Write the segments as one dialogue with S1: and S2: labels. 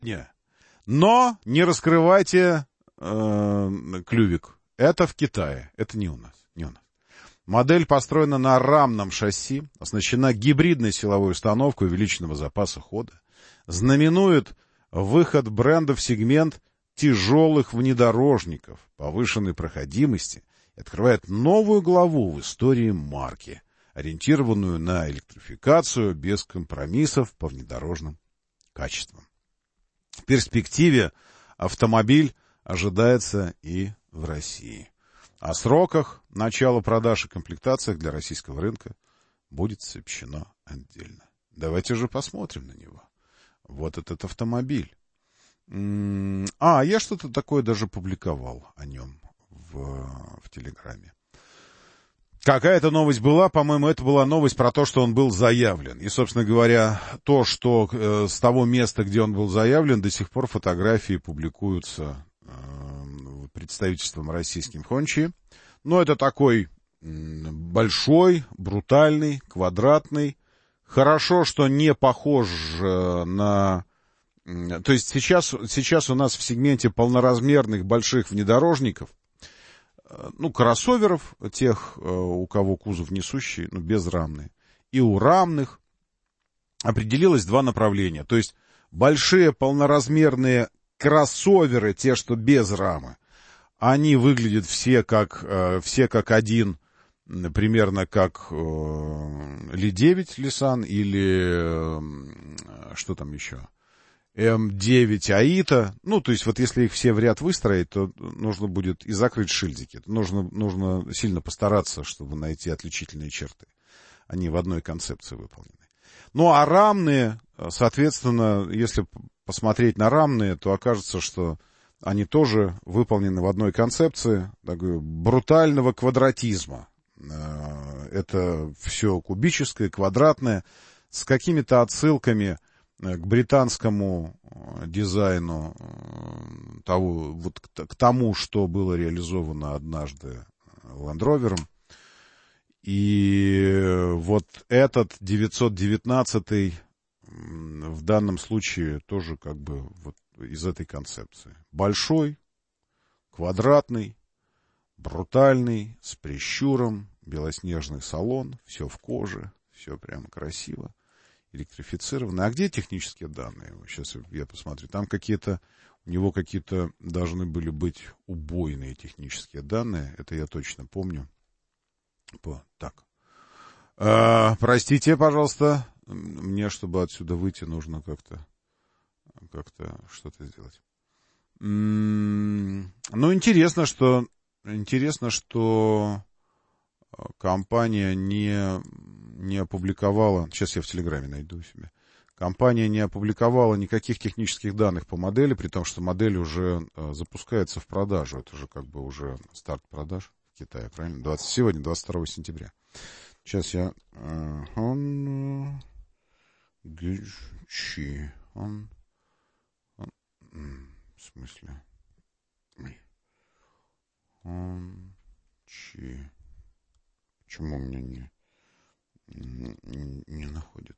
S1: Не. Но не раскрывайте клювик. Это в Китае. Это не у нас. Не у нас. Модель построена на рамном шасси, оснащена гибридной силовой установкой увеличенного запаса хода, знаменует выход бренда в сегмент тяжелых внедорожников повышенной проходимости и открывает новую главу в истории марки, ориентированную на электрификацию без компромиссов по внедорожным качествам. В перспективе автомобиль ожидается и в России. О сроках начала продаж и комплектациях для российского рынка будет сообщено отдельно. Давайте же посмотрим на него. Вот этот автомобиль. Я что-то такое даже публиковал о нем в Телеграме. Какая-то новость была, по-моему, это была новость про то, что он был заявлен. И, собственно говоря, то, что с того места, где он был заявлен, до сих пор фотографии публикуются представительством российским Хончи. Но это такой большой, брутальный, квадратный. Хорошо, что не похож на... То есть сейчас у нас в сегменте полноразмерных больших внедорожников, кроссоверов, тех, у кого кузов несущий, безрамный, и у рамных определилось два направления. То есть большие полноразмерные кроссоверы, те, что без рамы, они выглядят все как один, примерно как Ли-9 Nissan или что там еще, М9 Аита. То есть вот если их все в ряд выстроить, то нужно будет и закрыть шильдики. Нужно сильно постараться, чтобы найти отличительные черты. Они в одной концепции выполнены. А рамные, соответственно, если посмотреть на рамные, то окажется, что они тоже выполнены в одной концепции брутального квадратизма. Это все кубическое, квадратное, с какими-то отсылками к британскому дизайну, к тому, что было реализовано однажды Land Rover'ом. И вот этот 919 в данном случае тоже из этой концепции. Большой, квадратный, брутальный, с прищуром, белоснежный салон, все в коже, все прямо красиво, электрифицировано. А где технические данные? Сейчас я посмотрю. Там у него какие-то должны были быть убойные технические данные. Это я точно помню. Так. Простите, пожалуйста. Мне, чтобы отсюда выйти, нужно как-то что-то сделать. Интересно, что компания не опубликовала, сейчас я в Телеграме найду себе, компания не опубликовала никаких технических данных по модели, при том, что модель уже запускается в продажу. Это же уже старт продаж в Китае, правильно? Сегодня, 22 сентября. Сейчас я... В смысле? Почему у меня не находит?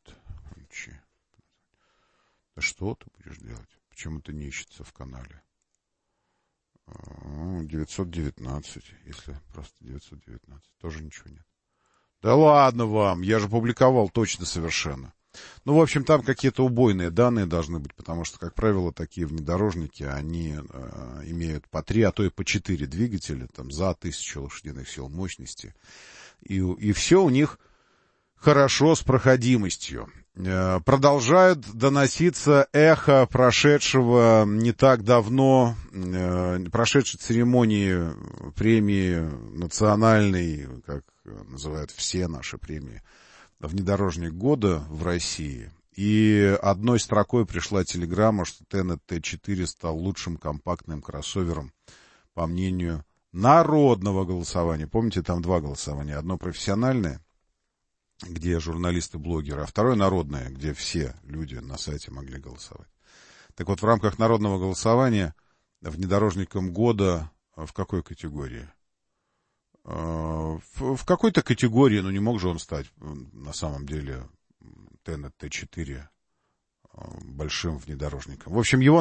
S1: Да что ты будешь делать? Почему это не ищется в канале? 919, если просто 919. Тоже ничего нет. Да ладно вам, я же публиковал точно совершенно. В общем, там какие-то убойные данные должны быть, потому что, как правило, такие внедорожники, они имеют по 3, а то и по 4 двигателя, за 1000 лошадиных сил мощности. И все у них хорошо с проходимостью. Продолжает доноситься эхо прошедшего не так давно, прошедшей церемонии премии национальной, как называют все наши премии, внедорожник года в России. И одной строкой пришла телеграмма, что Tenet T4 стал лучшим компактным кроссовером, по мнению народного голосования. Помните, там 2 голосования. Одно профессиональное, где журналисты-блогеры, а второе народное, где все люди на сайте могли голосовать. Так вот, в рамках народного голосования внедорожником года в какой категории? В какой-то категории, не мог же он стать на самом деле Tenet T4 большим внедорожником. В общем, его